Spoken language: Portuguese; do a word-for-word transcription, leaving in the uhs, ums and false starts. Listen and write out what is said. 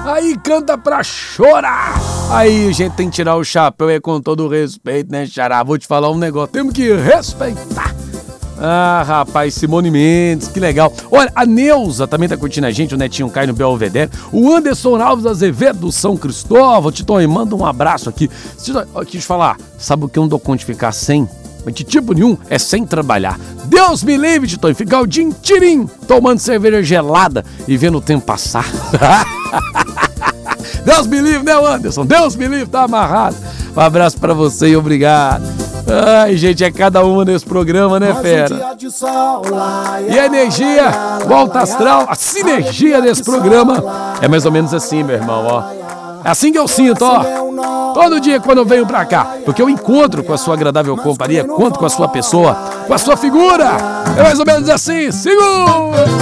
Aí canta pra chorar. Aí a gente tem que tirar o chapéu é com todo o respeito, né, Xará? Vou te falar um negócio, temos que respeitar. Ah, rapaz, Simone Mendes, que legal. Olha, a Neuza também tá curtindo a gente, o Netinho Caio no Belvedere. O Anderson Alves Azevedo do São Cristóvão. Titão, manda um abraço aqui. Deixa eu te falar, sabe o que eu não dou conta de ficar sem? De tipo nenhum, é sem trabalhar. Deus me livre, Titão, ficar o dia inteirinho tomando cerveja gelada e vendo o tempo passar. Deus me livre, né, Anderson? Deus me livre, tá amarrado. Um abraço pra você e obrigado. Ai, gente, é cada uma nesse programa, né, fera? E a energia, o alto astral, a sinergia desse programa é mais ou menos assim, meu irmão, ó. É assim que eu sinto, ó. Todo dia quando eu venho pra cá, porque eu encontro com a sua agradável companhia, conto com a sua pessoa, com a sua figura. É mais ou menos assim, segura!